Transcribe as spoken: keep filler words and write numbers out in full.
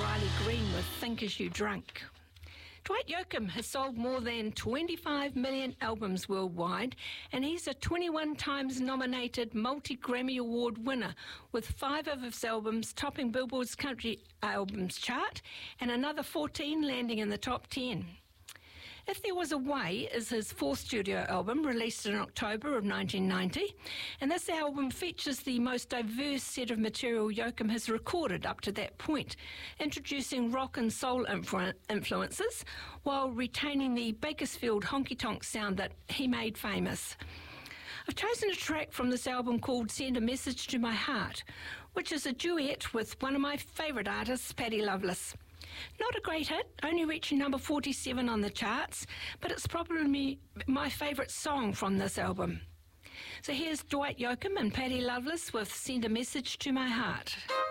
Riley Green with Think As You Drunk. Dwight Yoakam has sold more than twenty-five million albums worldwide, and he's a twenty-one times nominated multi-Grammy Award winner, with five of his albums topping Billboard's Country Albums chart and another fourteen landing in the top ten. If There Was a Way is his fourth studio album, released in October of nineteen ninety, and this album features the most diverse set of material Yoakam has recorded up to that point, introducing rock and soul influ- influences while retaining the Bakersfield honky-tonk sound that he made famous. I've chosen a track from this album called Send a Message to My Heart, which is a duet with one of my favourite artists, Patty Loveless. Not a great hit, only reaching number forty-seven on the charts, but it's probably my favourite song from this album. So here's Dwight Yoakam and Patty Loveless with Send a Message to My Heart.